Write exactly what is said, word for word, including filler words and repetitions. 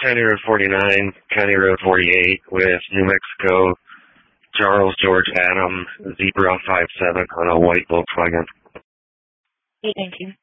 County Road forty-nine, County Road forty-eight with New Mexico, Charles George Adam, Zebra five seven on a white Volkswagen. Okay, thank you.